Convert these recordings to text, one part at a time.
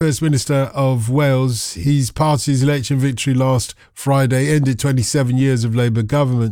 First Minister of Wales. His party's election victory last Friday ended 27 years of Labour government.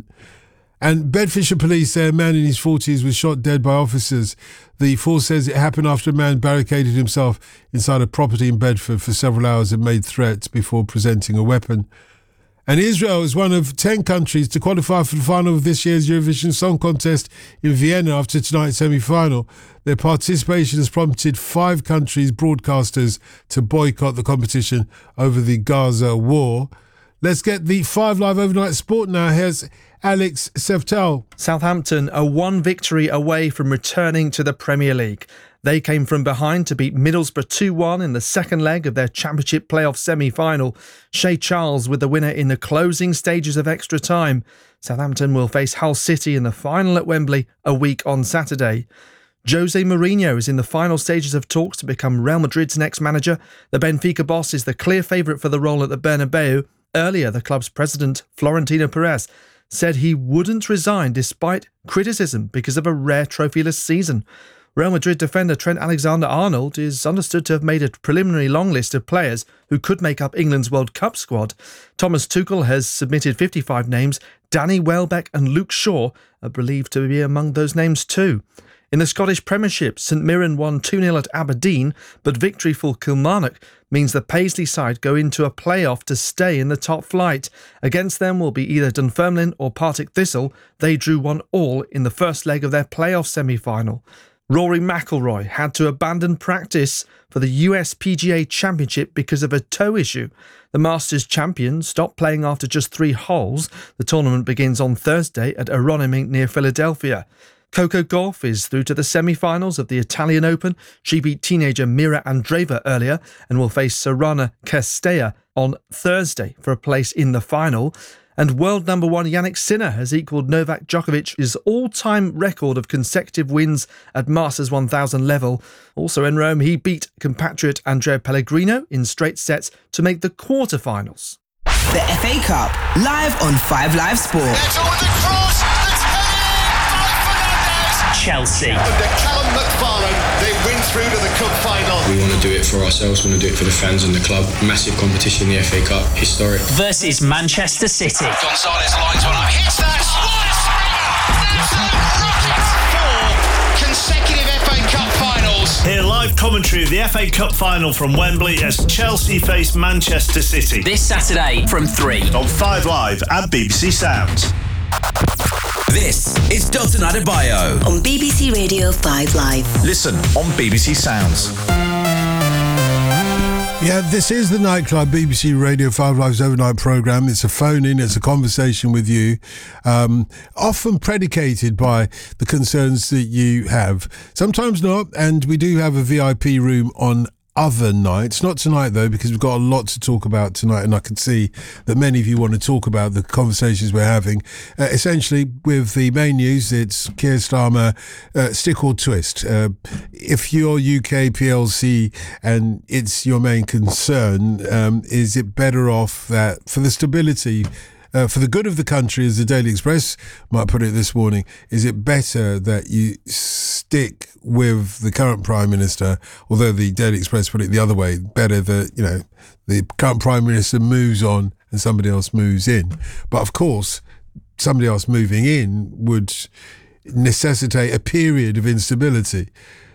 And Bedfordshire police say a man in his 40s was shot dead by officers. The force says it happened after a man barricaded himself inside a property in Bedford for several hours and made threats before presenting a weapon. And Israel is one of 10 countries to qualify for the final of this year's Eurovision Song Contest in Vienna after tonight's semi-final. Their participation has prompted 5 countries' broadcasters to boycott the competition over the Gaza war. Let's get the 5 Live Overnight Sport now. Here's Alex Seftel. Southampton are 1 victory away from returning to the Premier League. They came from behind to beat Middlesbrough 2-1 in the second leg of their Championship playoff semi-final. Shea Charles with the winner in the closing stages of extra time. Southampton will face Hull City in the final at Wembley a week on Saturday. Jose Mourinho is in the final stages of talks to become Real Madrid's next manager. The Benfica boss is the clear favourite for the role at the Bernabeu. Earlier, the club's president, Florentino Perez, said he wouldn't resign despite criticism because of a rare trophyless season. Real Madrid defender Trent Alexander-Arnold is understood to have made a preliminary long list of players who could make up England's World Cup squad. Thomas Tuchel has submitted 55 names. Danny Welbeck and Luke Shaw are believed to be among those names too. In the Scottish Premiership, St Mirren won 2-0 at Aberdeen, but victory for Kilmarnock means the Paisley side go into a playoff to stay in the top flight. Against them will be either Dunfermline or Partick Thistle. They drew 1-1 in the first leg of their playoff semi-final. Rory McIlroy had to abandon practice for the US PGA Championship because of a toe issue. The Masters champion stopped playing after just 3 holes. The tournament begins on Thursday at Aronimink near Philadelphia. Coco Gauff is through to the semi-finals of the Italian Open. She beat teenager Mira Andreeva earlier and will face Sorana Castella on Thursday for a place in the final. And world number 1 Jannik Sinner has equalled Novak Djokovic's all-time record of consecutive wins at Masters 1000 level. Also in Rome, he beat compatriot Andrea Pellegrino in straight sets to make the quarterfinals. The FA Cup, live on 5 Live Sport. It's over the cross, it's headed by Fernandes. Chelsea. Under Callum McFarlane, they win through to the cup final. We want to do it for ourselves, we want to do it for the fans and the club. Massive competition, the FA Cup, historic. Versus Manchester City. Gonzalez lines one up, hits that, what a spin! Absolute rocket! 4 consecutive FA Cup finals. Hear live commentary of the FA Cup final from Wembley as Chelsea face Manchester City. This Saturday from 3 on 5 Live and BBC Sounds. This is Dalton Adebayo on BBC Radio 5 Live. Listen on BBC Sounds. Yeah, this is the Nightclub, BBC Radio 5 Live's overnight programme. It's a phone-in, it's a conversation with you, often predicated by the concerns that you have. Sometimes not, and we do have a VIP room on other nights. Not tonight, though, because we've got a lot to talk about tonight, and I can see that many of you want to talk about the conversations we're having. Essentially, with the main news, it's Keir Starmer, stick or twist. If you're UK PLC and it's your main concern, is it better off that for the stability for the good of the country, as the Daily Express might put it this morning, is it better that you stick with the current Prime Minister, although the Daily Express put it the other way, better that, the current Prime Minister moves on and somebody else moves in. But of course, somebody else moving in would necessitate a period of instability.